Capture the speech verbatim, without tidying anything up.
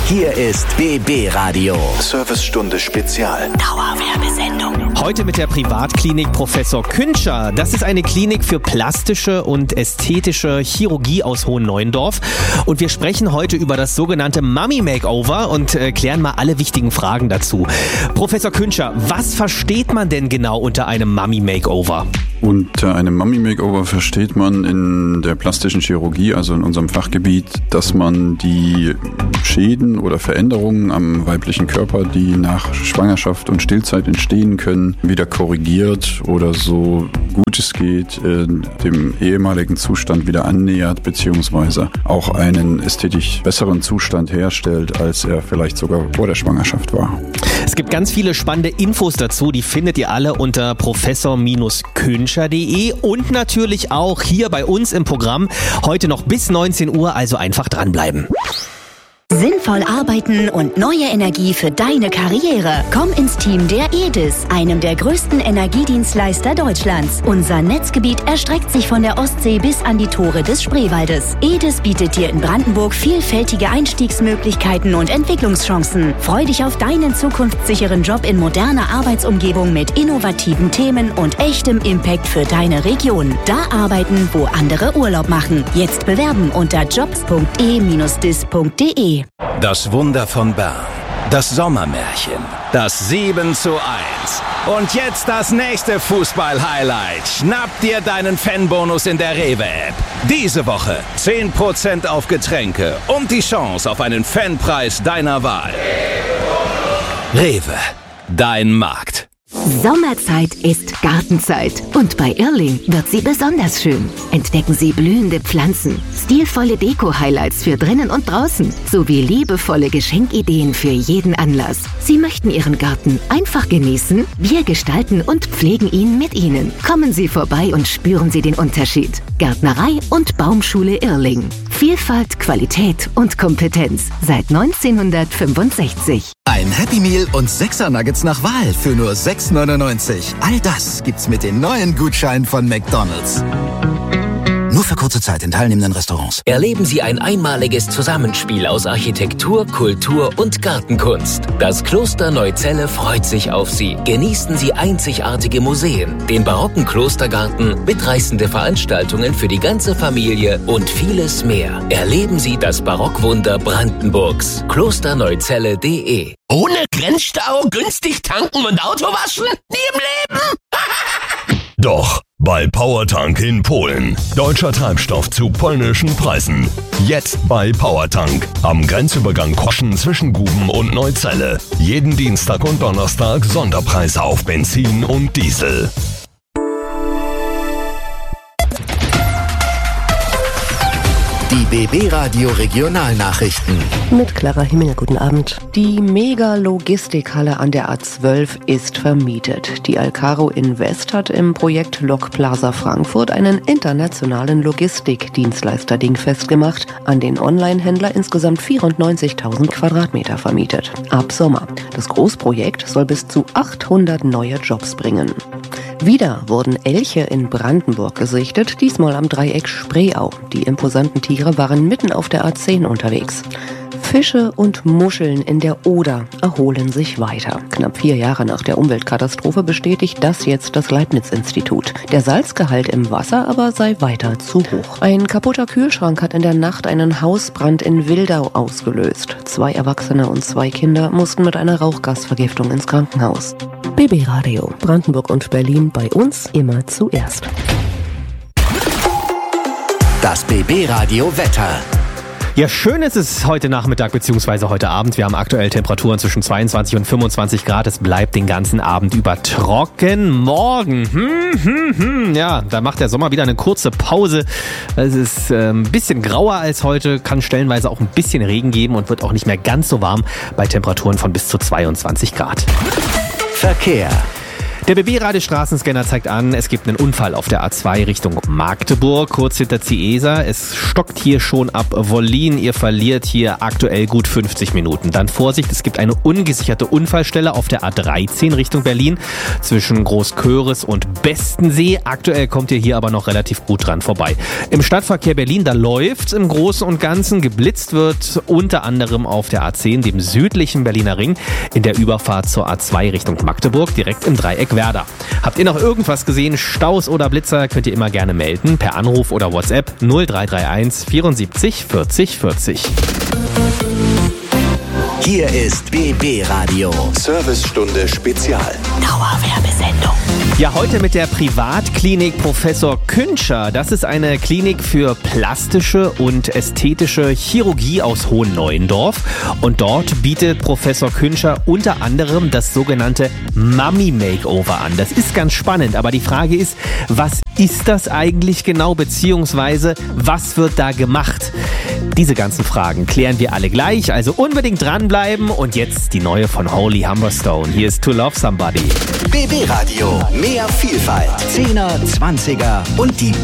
Hier ist B B Radio. Servicestunde Spezial. Dauerwerbesendung. Heute mit der Privatklinik Professor Küntscher. Das ist eine Klinik für plastische und ästhetische Chirurgie aus Hohenneuendorf. Und wir sprechen heute über das sogenannte Mummy Makeover und äh, klären mal alle wichtigen Fragen dazu. Professor Küntscher, was versteht man denn genau unter einem Mummy Makeover? Unter einem Mummy Makeover versteht man in der plastischen Chirurgie, also in unserem Fachgebiet, dass man die Schäden oder Veränderungen am weiblichen Körper, die nach Schwangerschaft und Stillzeit entstehen können, wieder korrigiert oder so gut es geht, dem ehemaligen Zustand wieder annähert, beziehungsweise auch einen ästhetisch besseren Zustand herstellt, als er vielleicht sogar vor der Schwangerschaft war. Es gibt ganz viele spannende Infos dazu, die findet ihr alle unter professor Küntscher punkt de und natürlich auch hier bei uns im Programm. Heute noch bis neunzehn Uhr, also einfach dranbleiben. Sinnvoll arbeiten und neue Energie für deine Karriere. Komm ins Team der E D I S, einem der größten Energiedienstleister Deutschlands. Unser Netzgebiet erstreckt sich von der Ostsee bis an die Tore des Spreewaldes. E D I S bietet dir in Brandenburg vielfältige Einstiegsmöglichkeiten und Entwicklungschancen. Freu dich auf deinen zukunftssicheren Job in moderner Arbeitsumgebung mit innovativen Themen und echtem Impact für deine Region. Da arbeiten, wo andere Urlaub machen. Jetzt bewerben unter jobs punkt e dash dis punkt de. Das Wunder von Bern. Das Sommermärchen. Das sieben zu eins. Und jetzt das nächste Fußball-Highlight. Schnapp dir deinen Fanbonus in der Rewe-App. Diese Woche zehn Prozent auf Getränke und die Chance auf einen Fanpreis deiner Wahl. Rewe. Dein Markt. Sommerzeit ist Gartenzeit und bei Irrling wird sie besonders schön. Entdecken Sie blühende Pflanzen, stilvolle Deko-Highlights für drinnen und draußen sowie liebevolle Geschenkideen für jeden Anlass. Sie möchten Ihren Garten einfach genießen? Wir gestalten und pflegen ihn mit Ihnen. Kommen Sie vorbei und spüren Sie den Unterschied. Gärtnerei und Baumschule Irrling. Vielfalt, Qualität und Kompetenz seit neunzehnhundertfünfundsechzig. Ein Happy Meal und Sechser Nuggets nach Wahl für nur sechs neunundneunzig. All das gibt's mit den neuen Gutscheinen von McDonald's. Nur für kurze Zeit in teilnehmenden Restaurants. Erleben Sie ein einmaliges Zusammenspiel aus Architektur, Kultur und Gartenkunst. Das Kloster Neuzelle freut sich auf Sie. Genießen Sie einzigartige Museen, den barocken Klostergarten, mitreißende Veranstaltungen für die ganze Familie und vieles mehr. Erleben Sie das Barockwunder Brandenburgs. klosterneuzelle punkt de. Ohne Grenzstau, günstig tanken und Auto waschen? Nie im Leben! Doch, bei Powertank in Polen. Deutscher Treibstoff zu polnischen Preisen. Jetzt bei Powertank. Am Grenzübergang Koschen zwischen Guben und Neuzelle. Jeden Dienstag und Donnerstag Sonderpreise auf Benzin und Diesel. Die B B Radio Regionalnachrichten. Mit Clara Himminger, guten Abend. Die Mega-Logistikhalle an der A zwölf ist vermietet. Die Alcaro Invest hat im Projekt Lok Plaza Frankfurt einen internationalen Logistikdienstleister dingfest gemacht, an den Online-Händler insgesamt vierundneunzigtausend Quadratmeter vermietet. Ab Sommer. Das Großprojekt soll bis zu achthundert neue Jobs bringen. Wieder wurden Elche in Brandenburg gesichtet, diesmal am Dreieck Spreeau. Die imposanten Tiere waren mitten auf der A zehn unterwegs. Fische und Muscheln in der Oder erholen sich weiter. Knapp vier Jahre nach der Umweltkatastrophe bestätigt das jetzt das Leibniz-Institut. Der Salzgehalt im Wasser aber sei weiter zu hoch. Ein kaputter Kühlschrank hat in der Nacht einen Hausbrand in Wildau ausgelöst. Zwei Erwachsene und zwei Kinder mussten mit einer Rauchgasvergiftung ins Krankenhaus. B B Radio, Brandenburg und Berlin, bei uns immer zuerst. Das B B Radio Wetter. Ja, schön ist es heute Nachmittag bzw. heute Abend. Wir haben aktuell Temperaturen zwischen zweiundzwanzig und fünfundzwanzig Grad. Es bleibt den ganzen Abend über trocken. Morgen, hm, hm, hm, ja, da macht der Sommer wieder eine kurze Pause. Es ist äh, ein bisschen grauer als heute, kann stellenweise auch ein bisschen Regen geben und wird auch nicht mehr ganz so warm bei Temperaturen von bis zu zweiundzwanzig Grad. Verkehr. Der B B-Rade-Straßenscanner zeigt an, es gibt einen Unfall auf der A zwei Richtung Magdeburg, kurz hinter Ciesa. Es stockt hier schon ab Wollin. Ihr verliert hier aktuell gut fünfzig Minuten. Dann Vorsicht, es gibt eine ungesicherte Unfallstelle auf der A dreizehn Richtung Berlin zwischen Großköris und Bestensee. Aktuell kommt ihr hier aber noch relativ gut dran vorbei. Im Stadtverkehr Berlin, da läuft's im Großen und Ganzen. Geblitzt wird unter anderem auf der A zehn, dem südlichen Berliner Ring, in der Überfahrt zur A zwei Richtung Magdeburg, direkt im Dreieck Werder. Habt ihr noch irgendwas gesehen? Staus oder Blitzer könnt ihr immer gerne melden per Anruf oder WhatsApp null drei drei eins vierundsiebzig vierzig vierzig. Hier ist B B Radio. Servicestunde Spezial. Dauerwerbesendung. Ja, heute mit der Privatklinik Professor Künscher. Das ist eine Klinik für plastische und ästhetische Chirurgie aus Hohenneuendorf. Und dort bietet Professor Künscher unter anderem das sogenannte Mummy Makeover an. Das ist ganz spannend, aber die Frage ist, was ist das eigentlich genau, beziehungsweise was wird da gemacht? Diese ganzen Fragen klären wir alle gleich, also unbedingt dranbleiben. Und jetzt die neue von Holy Humberstone. Hier ist To Love Somebody. B B Radio. Mehr Vielfalt. Zehner, Zwanziger und die